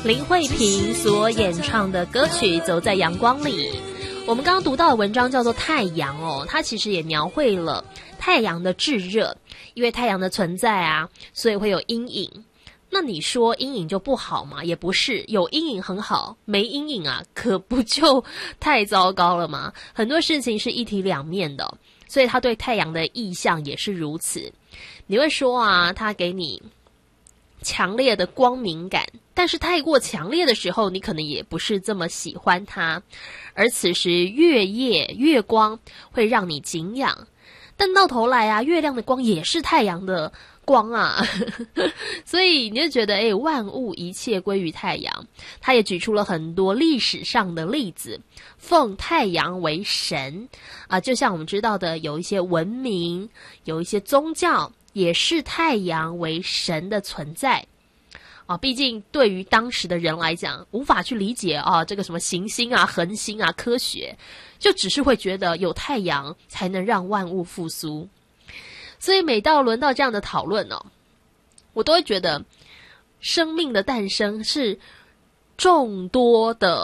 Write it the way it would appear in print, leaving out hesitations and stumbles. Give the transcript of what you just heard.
林慧萍所演唱的歌曲《走在阳光里》。我们刚刚读到的文章叫做《太阳》哦，它其实也描绘了太阳的炙热，因为太阳的存在啊，所以会有阴影。那你说阴影就不好吗？也不是，有阴影很好，没阴影啊，可不就太糟糕了吗？很多事情是一体两面的，所以他对太阳的意象也是如此。你会说啊，他给你强烈的光明感，但是太过强烈的时候，你可能也不是这么喜欢它。而此时月夜月光会让你敬仰，但到头来啊，月亮的光也是太阳的光啊所以你就觉得万物一切归于太阳。他也举出了很多历史上的例子，奉太阳为神啊，就像我们知道的，有一些文明，有一些宗教也是太阳为神的存在啊，毕竟对于当时的人来讲，无法去理解啊这个什么行星啊、恒星啊，科学就只是会觉得有太阳才能让万物复苏。所以每到轮到这样的讨论哦，我都会觉得生命的诞生是众多的